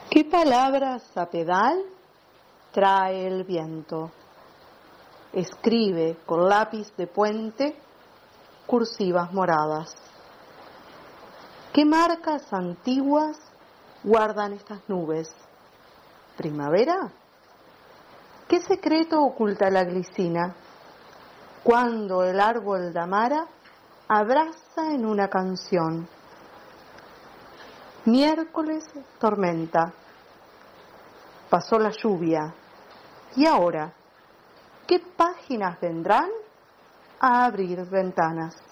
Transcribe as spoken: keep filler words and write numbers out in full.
¿Qué palabras a pedal trae el viento? Escribe con lápiz de puente cursivas moradas. ¿Qué marcas antiguas guardan estas nubes? ¿Primavera? ¿Qué secreto oculta la glicina? Cuando el árbol de amara abraza en una canción. Miércoles, tormenta. Pasó la lluvia. ¿Y ahora? ¿Qué páginas vendrán a abrir ventanas?